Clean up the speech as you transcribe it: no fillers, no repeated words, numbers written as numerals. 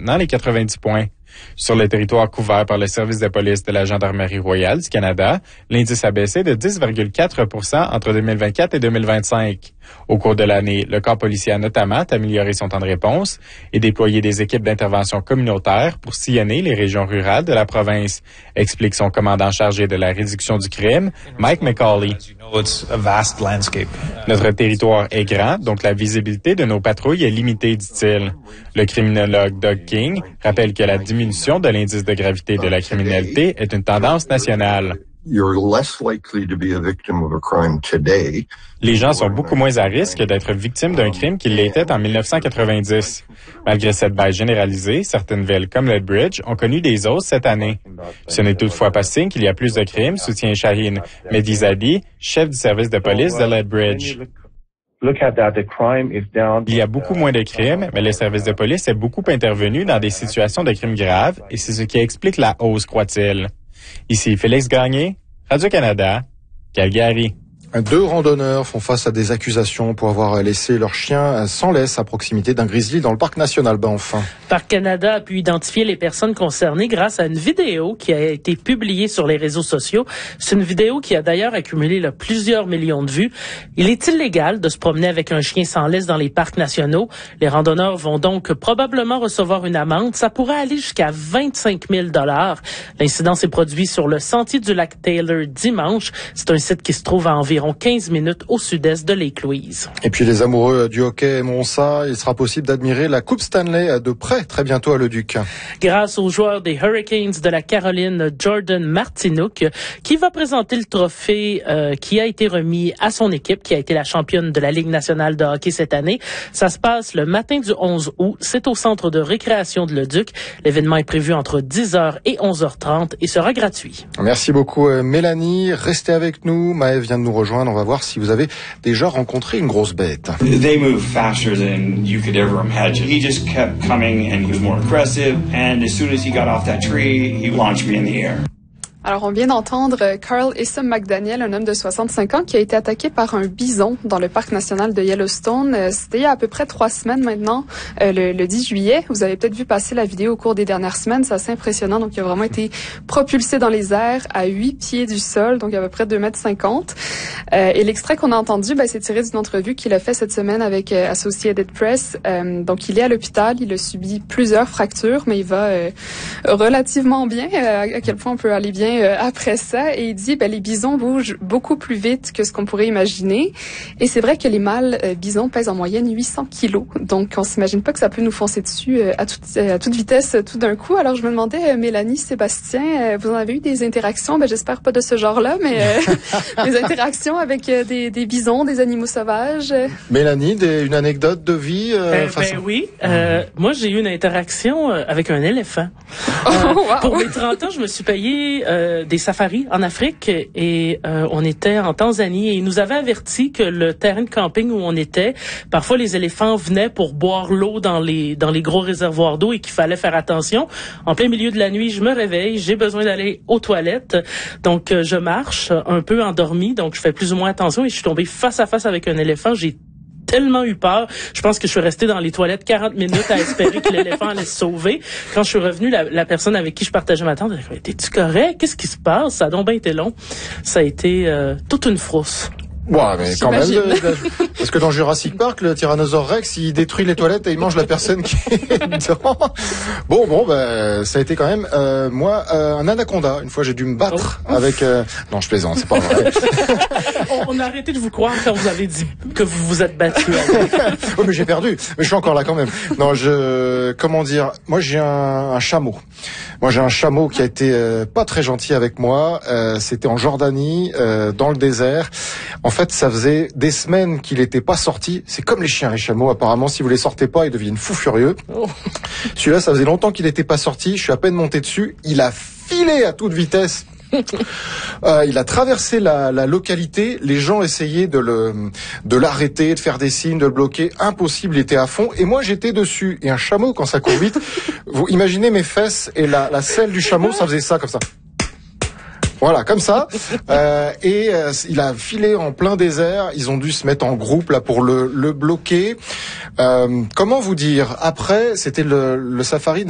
maintenant les 90 points. Sur le territoire couvert par le service de police de la Gendarmerie royale du Canada, l'indice a baissé de 10,4% entre 2024 et 2025. Au cours de l'année, le corps policier a notamment amélioré son temps de réponse et déployé des équipes d'intervention communautaire pour sillonner les régions rurales de la province, explique son commandant chargé de la réduction du crime, Mike McCauley. Notre territoire est grand, donc la visibilité de nos patrouilles est limitée, dit-il. Le criminologue Doug King rappelle que la diminution de l'indice de gravité de la criminalité est une tendance nationale. Les gens sont beaucoup moins à risque d'être victimes d'un crime qu'ils l'étaient en 1990. Malgré cette baisse généralisée, certaines villes comme Lethbridge ont connu des hausses cette année. Ce n'est toutefois pas signe qu'il y a plus de crimes, soutient Shaheen Medizadi, chef du service de police de Lethbridge. Il y a beaucoup moins de crimes, mais le service de police est beaucoup intervenu dans des situations de crimes graves et c'est ce qui explique la hausse, croit-il. Ici Félix Gagné, Radio-Canada, Calgary. 2 randonneurs font face à des accusations pour avoir laissé leur chien sans laisse à proximité d'un grizzly dans le parc national Banff. Parc Canada a pu identifier les personnes concernées grâce à une vidéo qui a été publiée sur les réseaux sociaux. C'est une vidéo qui a d'ailleurs accumulé plusieurs millions de vues. Il est illégal de se promener avec un chien sans laisse dans les parcs nationaux. Les randonneurs vont donc probablement recevoir une amende. Ça pourrait aller jusqu'à 25 000 $. L'incident s'est produit sur le sentier du lac Taylor dimanche. C'est un site qui se trouve à environ 15 minutes au sud-est de Lake Louise. Et puis les amoureux du hockey aimeront ça. Il sera possible d'admirer la Coupe Stanley de près très bientôt à Leduc. Grâce au joueur des Hurricanes de la Caroline, Jordan Martinook, qui va présenter le trophée qui a été remis à son équipe, qui a été la championne de la Ligue nationale de hockey cette année. Ça se passe le matin du 11 août. C'est au centre de récréation de Leduc. L'événement est prévu entre 10h et 11h30 et sera gratuit. Merci beaucoup Mélanie. Restez avec nous. Maëv vient de nous rejoindre. On va voir si vous avez déjà rencontré une grosse bête. They move faster than you could ever imagine. He just kept coming and he was more aggressive. And as soon as he got off that tree, he launched me in the air. Alors, on vient d'entendre Carl Issam McDaniel, un homme de 65 ans qui a été attaqué par un bison dans le parc national de Yellowstone. C'était il y a à peu près 3 semaines maintenant, le 10 juillet. Vous avez peut-être vu passer la vidéo au cours des dernières semaines. C'est assez impressionnant. Donc, il a vraiment été propulsé dans les airs à 8 pieds du sol, donc à peu près 2,50 m. Et l'extrait qu'on a entendu, c'est tiré d'une entrevue qu'il a fait cette semaine avec Associated Press. Donc, il est à l'hôpital. Il a subi plusieurs fractures, mais il va relativement bien. À quel point on peut aller bien après ça, et il dit les bisons bougent beaucoup plus vite que ce qu'on pourrait imaginer, et c'est vrai que les mâles bisons pèsent en moyenne 800 kilos, donc on s'imagine pas que ça peut nous foncer dessus à toute vitesse tout d'un coup. Alors je me demandais, Mélanie, Sébastien, vous en avez eu des interactions, j'espère pas de ce genre-là, mais des interactions avec des bisons, des animaux sauvages. Mélanie, une anecdote de vie oui, moi j'ai eu une interaction avec un éléphant. Wow. Pour mes 30 ans, je me suis payé des safaris en Afrique et on était en Tanzanie et ils nous avaient averti que le terrain de camping où on était, parfois les éléphants venaient pour boire l'eau dans les gros réservoirs d'eau et qu'il fallait faire attention. En plein milieu de la nuit, je me réveille, j'ai besoin d'aller aux toilettes, donc je marche un peu endormi, donc je fais plus ou moins attention et je suis tombée face à face avec un éléphant. J'ai tellement eu peur. Je pense que je suis restée dans les toilettes 40 minutes à espérer que l'éléphant allait se sauver. Quand je suis revenue, la personne avec qui je partageais ma tente, elle a dit « T'es-tu correct? Qu'est-ce qui se passe? Ça a donc bien été long. » Ça a été toute une frousse. Ouais, mais quand même, parce que dans Jurassic Park, le Tyrannosaure Rex, il détruit les toilettes et il mange la personne qui est dedans. Bon, ça a été quand même, moi, un anaconda. Une fois, j'ai dû me battre avec, non, je plaisante, c'est pas vrai. On a arrêté de vous croire quand vous avez dit que vous vous êtes battu. Oui, mais j'ai perdu. Mais je suis encore là quand même. Non, comment dire, moi, j'ai un chameau. Moi, j'ai un chameau qui a été pas très gentil avec moi. C'était en Jordanie, dans le désert. En fait, ça faisait des semaines qu'il n'était pas sorti. C'est comme les chiens, les chameaux. Apparemment, si vous les sortez pas, ils deviennent fous furieux. Oh. Celui-là, ça faisait longtemps qu'il n'était pas sorti. Je suis à peine monté dessus. Il a filé à toute vitesse. Il a traversé la localité. Les gens essayaient de l'arrêter, de faire des signes, de le bloquer. Impossible, il était à fond. Et moi, j'étais dessus. Et un chameau, quand ça court vite, vous imaginez mes fesses et la selle du chameau, ça faisait ça, comme ça. Voilà, comme ça. Il a filé en plein désert. Ils ont dû se mettre en groupe là pour le bloquer. Comment vous dire? Après, c'était le safari